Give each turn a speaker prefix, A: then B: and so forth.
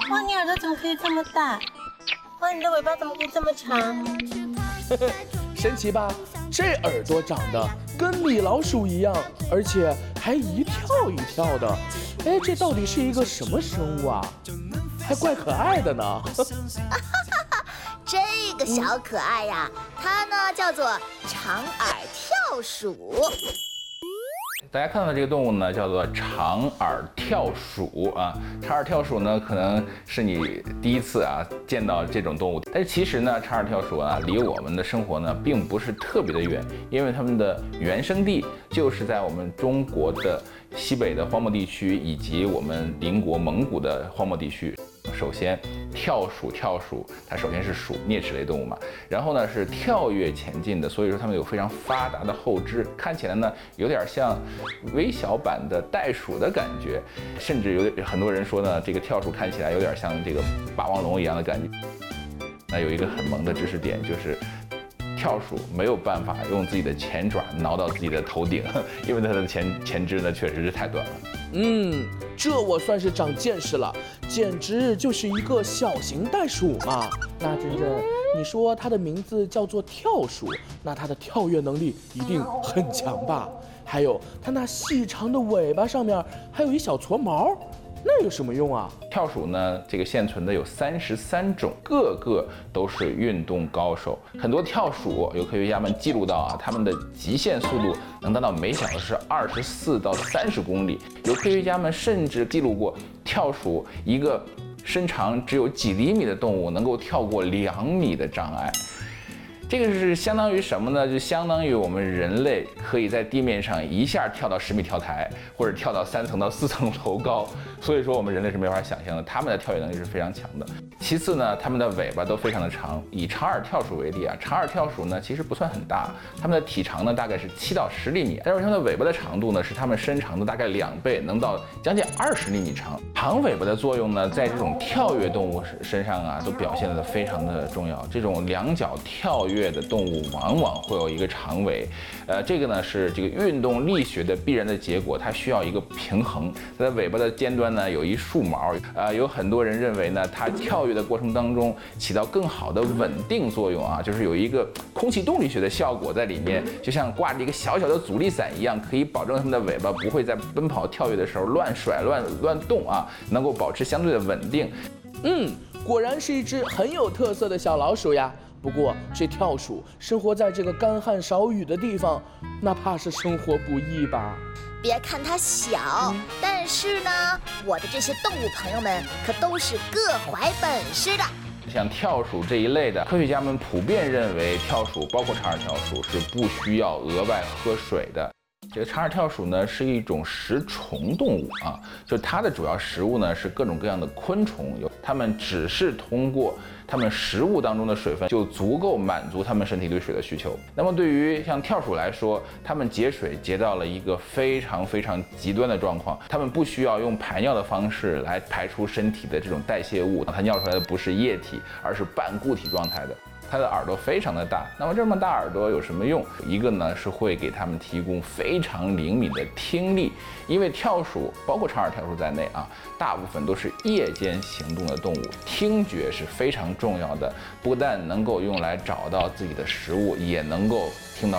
A: 哇，你耳朵怎么可以这么大？哇，你的尾巴怎么可以这么长？
B: 神奇吧？这耳朵长得跟米老鼠一样，而且还一跳一跳的。哎，这到底是一个什么生物啊？还怪可爱的呢。
C: 这个小可爱呀，它呢叫做长耳跳鼠。
D: 大家看到的这个动物呢，叫做长耳跳鼠啊。长耳跳鼠呢，可能是你第一次见到这种动物，但是其实呢，长耳跳鼠离我们的生活呢，并不是特别的远，因为它们的原生地就是在我们中国的西北的荒漠地区，以及我们邻国蒙古的荒漠地区。首先，跳鼠，它首先是鼠，啮齿类动物嘛。然后呢是跳跃前进的，所以说它们有非常发达的后肢，看起来呢有点像微小版的袋鼠的感觉，甚至很多人说呢，这个跳鼠看起来有点像这个霸王龙一样的感觉。那有一个很萌的知识点就是。跳鼠没有办法用自己的前爪挠到自己的头顶，因为它的前肢呢确实是太短了。
B: 这我算是长见识了，简直就是一个小型袋鼠嘛。那珍珍，你说它的名字叫做跳鼠，那它的跳跃能力一定很强吧？还有它那细长的尾巴上面还有一小撮毛。那有什么用啊？
D: 跳鼠呢，这个现存的有33种，个个都是运动高手。很多跳鼠有科学家们记录到它们的极限速度能达到每小时24到30公里。有科学家们甚至记录过跳鼠一个身长只有几厘米的动物能够跳过2米的障碍。这个是相当于什么呢？就相当于我们人类可以在地面上一下跳到10米跳台，或者跳到3层到4层楼高。所以说我们人类是没法想象的，它们的跳跃能力是非常强的。其次呢，它们的尾巴都非常的长。以长耳跳鼠为例长耳跳鼠呢其实不算很大，它们的体长呢大概是7到10厘米，但是它们的尾巴的长度呢是它们身长的大概2倍，能到将近20厘米长。长尾巴的作用呢，在这种跳跃动物身上都表现得非常的重要。这种2脚跳跃的动物往往会有一个长尾，这个呢是这个运动力学的必然的结果，它需要一个平衡。它的尾巴的尖端呢有一束毛，有很多人认为呢，它跳跃的过程当中起到更好的稳定作用就是有一个空气动力学的效果在里面，就像挂着一个小小的阻力伞一样，可以保证它们的尾巴不会在奔跑跳跃的时候乱甩乱动能够保持相对的稳定。
B: 果然是一只很有特色的小老鼠呀。不过这跳鼠生活在这个干旱少雨的地方，那怕是生活不易吧？
C: 别看它小，但是呢，我的这些动物朋友们可都是各怀本事的。
D: 像跳鼠这一类的，科学家们普遍认为跳鼠，包括长耳跳鼠，是不需要额外喝水的。这个长耳跳鼠呢是一种食虫动物就它的主要食物呢是各种各样的昆虫，它们只是通过它们食物当中的水分就足够满足它们身体对水的需求。那么对于像跳鼠来说，它们节水节到了一个非常极端的状况，它们不需要用排尿的方式来排出身体的这种代谢物，它尿出来的不是液体，而是半固体状态的。它的耳朵非常的大，那么这么大耳朵有什么用？一个呢是会给它们提供非常灵敏的听力，因为跳鼠包括长耳跳鼠在内大部分都是夜间行动的动物，听觉是非常重要的，不但能够用来找到自己的食物，也能够听到